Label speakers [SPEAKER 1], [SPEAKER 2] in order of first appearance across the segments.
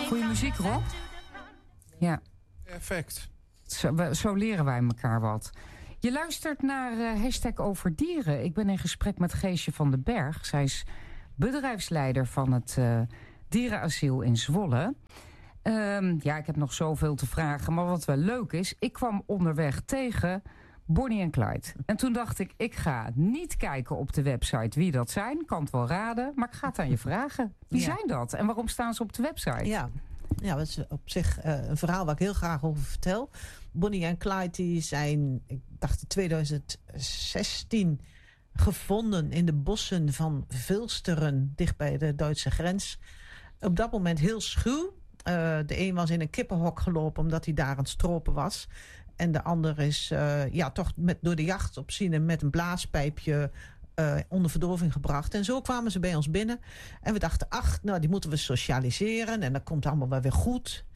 [SPEAKER 1] Goeie muziek, Rob? Ja.
[SPEAKER 2] Perfect.
[SPEAKER 1] Zo leren wij elkaar wat. Je luistert naar Hashtag Over Dieren. Ik ben in gesprek met Geesje van den Berg. Zij is bedrijfsleider van het dierenasiel in Zwolle. Ik heb nog zoveel te vragen. Maar wat wel leuk is, ik kwam onderweg tegen Bonnie en Clyde. En toen dacht ik ga niet kijken op de website wie dat zijn. Kan het wel raden, maar ik ga het aan je vragen. Wie zijn dat en waarom staan ze op de website?
[SPEAKER 3] Ja, dat is op zich een verhaal waar ik heel graag over vertel. Bonnie en Clyde die zijn, ik dacht in 2016... gevonden in de bossen van Vilsteren, dicht bij de Duitse grens. Op dat moment heel schuw. De een was in een kippenhok gelopen omdat hij daar aan het stropen was. En de ander is toch door de jacht op Zinnen met een blaaspijpje onder verdoving gebracht. En zo kwamen ze bij ons binnen. En we dachten, die moeten we socialiseren. En dat komt allemaal wel weer goed.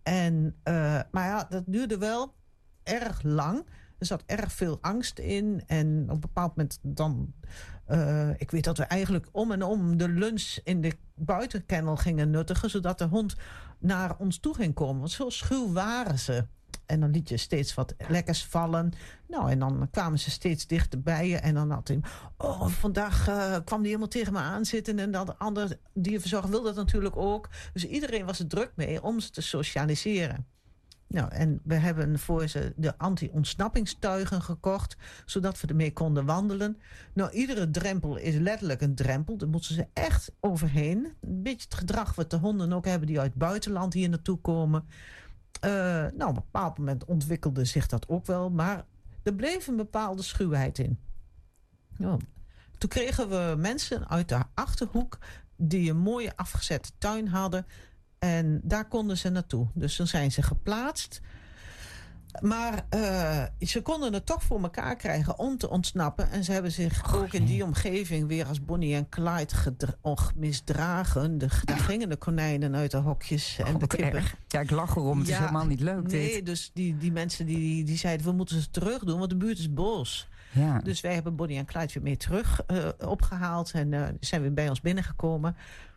[SPEAKER 3] Maar dat duurde wel erg lang. Er zat erg veel angst in. En op een bepaald moment dan... ik weet dat we eigenlijk om en om de lunch in de buitenkennel gingen nuttigen. Zodat de hond naar ons toe ging komen. Want zo schuw waren ze. En dan liet je steeds wat lekkers vallen. Nou, en dan kwamen ze steeds dichterbij je. En dan had hij... vandaag kwam die helemaal tegen me aanzitten. En dat andere dierverzorger wilde dat natuurlijk ook. Dus iedereen was er druk mee om ze te socialiseren. Nou, en we hebben voor ze de anti-ontsnappingstuigen gekocht, zodat we ermee konden wandelen. Nou, iedere drempel is letterlijk een drempel. Daar moeten ze echt overheen. Een beetje het gedrag wat de honden ook hebben die uit het buitenland hier naartoe komen. Op een bepaald moment ontwikkelde zich dat ook wel, maar er bleef een bepaalde schuwheid in. Nou, toen kregen we mensen uit de Achterhoek die een mooie afgezette tuin hadden. En daar konden ze naartoe. Dus dan zijn ze geplaatst. Maar ze konden het toch voor elkaar krijgen om te ontsnappen. En ze hebben zich ook in die omgeving weer als Bonnie en Clyde misdragen. Daar gingen de konijnen uit de hokjes en de kippen.
[SPEAKER 1] Ja, ik lach erom. Het is helemaal niet leuk dit.
[SPEAKER 3] Nee, dus die mensen die zeiden, we moeten ze terug doen, want de buurt is boos.
[SPEAKER 1] Ja.
[SPEAKER 3] Dus wij hebben Bonnie en Clyde weer mee terug opgehaald. En zijn weer bij ons binnengekomen.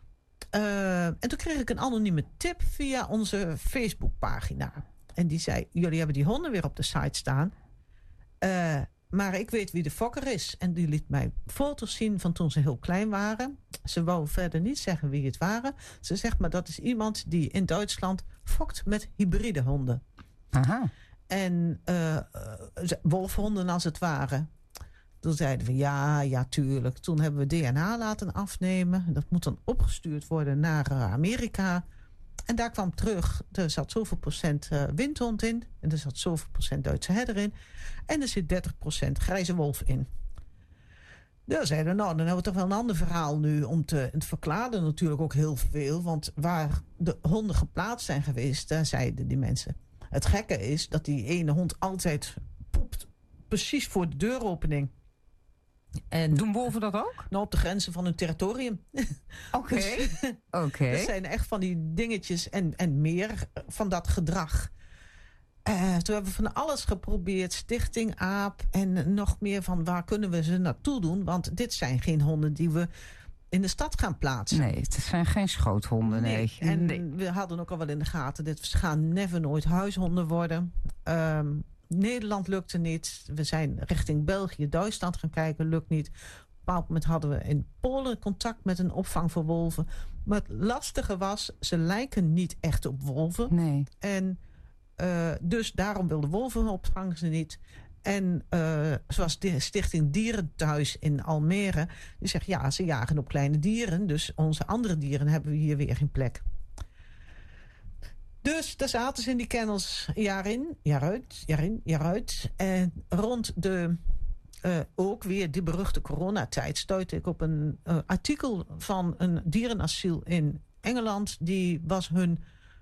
[SPEAKER 3] En toen kreeg ik een anonieme tip via onze Facebookpagina. En die zei, jullie hebben die honden weer op de site staan. Maar ik weet wie de fokker is. En die liet mij foto's zien van toen ze heel klein waren. Ze wou verder niet zeggen wie het waren. Ze zegt, maar dat is iemand die in Duitsland fokt met hybride honden.
[SPEAKER 1] Aha.
[SPEAKER 3] En wolfhonden als het ware. Toen zeiden we, ja, tuurlijk. Toen hebben we DNA laten afnemen. Dat moet dan opgestuurd worden naar Amerika. En daar kwam terug, er zat zoveel procent windhond in. En er zat zoveel procent Duitse herder in. En er zit 30% grijze wolf in. Daar zeiden we, dan hebben we toch wel een ander verhaal nu. Om te verklaren natuurlijk ook heel veel. Want waar de honden geplaatst zijn geweest, daar zeiden die mensen. Het gekke is dat die ene hond altijd poept precies voor de deuropening. En
[SPEAKER 1] doen wolven dat ook?
[SPEAKER 3] Nou, op de grenzen van hun territorium.
[SPEAKER 1] Oké.
[SPEAKER 3] Dat zijn echt van die dingetjes en meer van dat gedrag. Toen hebben we van alles geprobeerd. Stichting AAP en nog meer van waar kunnen we ze naartoe doen. Want dit zijn geen honden die we in de stad gaan plaatsen.
[SPEAKER 1] Nee, het zijn geen schoothonden. Nee.
[SPEAKER 3] En we hadden ook al wel in de gaten. Dit gaan never nooit huishonden worden. Nederland lukte niet. We zijn richting België, Duitsland gaan kijken. Lukt niet. Op een bepaald moment hadden we in Polen contact met een opvang voor wolven. Maar het lastige was, ze lijken niet echt op wolven.
[SPEAKER 1] Nee.
[SPEAKER 3] En dus daarom wilde wolvenopvang ze niet. En zoals de Stichting Dierenthuis in Almere. Die zegt, ja, ze jagen op kleine dieren. Dus onze andere dieren hebben we hier weer geen plek. Dus daar zaten ze in die kennels jaar in, jaar uit. En rond de ook weer die beruchte coronatijd stuitte ik op een artikel van een dierenasiel in Engeland. Die was hun,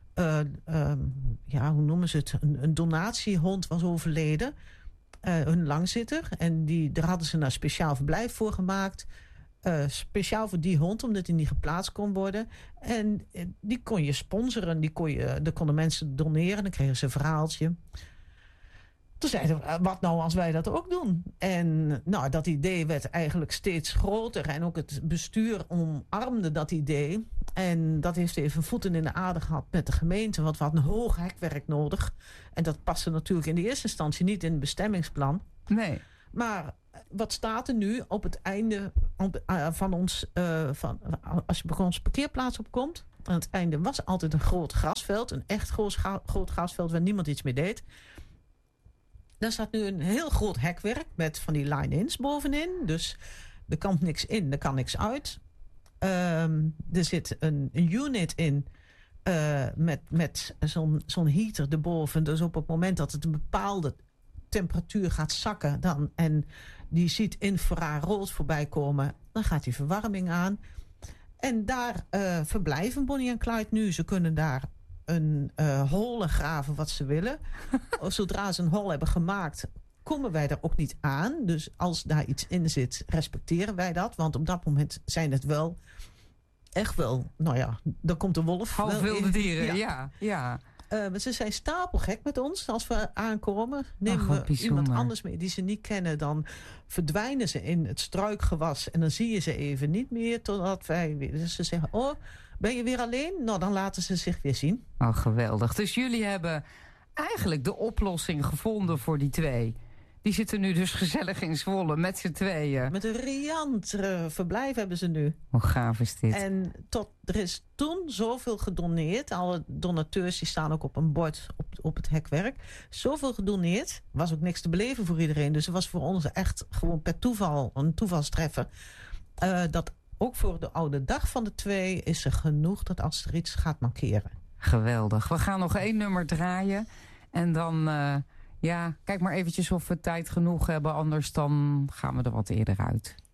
[SPEAKER 3] hoe noemen ze het, een donatiehond was overleden. Hun langzitter. En daar hadden ze een speciaal verblijf voor gemaakt. Speciaal voor die hond, omdat hij niet geplaatst kon worden. En die kon je sponsoren. Daar konden mensen doneren. Dan kregen ze een verhaaltje. Toen zeiden we, wat nou als wij dat ook doen? En nou, dat idee werd eigenlijk steeds groter. En ook het bestuur omarmde dat idee. En dat heeft even voeten in de aarde gehad met de gemeente. Want we hadden een hoog hekwerk nodig. En dat paste natuurlijk in de eerste instantie niet in het bestemmingsplan.
[SPEAKER 1] Nee.
[SPEAKER 3] Maar wat staat er nu op het einde van ons... als je bij onze parkeerplaats opkomt... Aan het einde was altijd een groot grasveld. Een echt groot grasveld waar niemand iets mee deed. Daar staat nu een heel groot hekwerk met van die line-ins bovenin. Dus er kan niks in, er kan niks uit. Er zit een unit in met zo'n heater erboven. Dus op het moment dat het een bepaalde temperatuur gaat zakken... en die ziet infrarood voorbij komen... dan gaat die verwarming aan. En daar verblijven Bonnie en Clyde nu. Ze kunnen daar een holen graven wat ze willen. Zodra ze een hol hebben gemaakt, komen wij daar ook niet aan. Dus als daar iets in zit, respecteren wij dat. Want op dat moment zijn het wel echt wel... Nou ja, dan komt de wolf.
[SPEAKER 1] Half wilde dieren, ja.
[SPEAKER 3] Ze zijn stapelgek met ons als we aankomen. Nemen we iemand anders mee die ze niet kennen... dan verdwijnen ze in het struikgewas... en dan zie je ze even niet meer totdat wij... Dus ze zeggen, oh, ben je weer alleen? Nou, dan laten ze zich weer zien.
[SPEAKER 1] Oh, geweldig. Dus jullie hebben eigenlijk de oplossing gevonden voor die twee... Die zitten nu dus gezellig in Zwolle met z'n tweeën.
[SPEAKER 3] Met een riant verblijf hebben ze nu.
[SPEAKER 1] Hoe gaaf is dit?
[SPEAKER 3] En er is toen zoveel gedoneerd. Alle donateurs die staan ook op een bord op het hekwerk. Zoveel gedoneerd. Was ook niks te beleven voor iedereen. Dus het was voor ons echt gewoon per toeval een toevalstreffer. Dat ook voor de oude dag van de twee is er genoeg dat als er iets gaat mankeren.
[SPEAKER 1] Geweldig. We gaan nog 1 nummer draaien. En dan... Ja, kijk maar eventjes of we tijd genoeg hebben. Anders dan gaan we er wat eerder uit.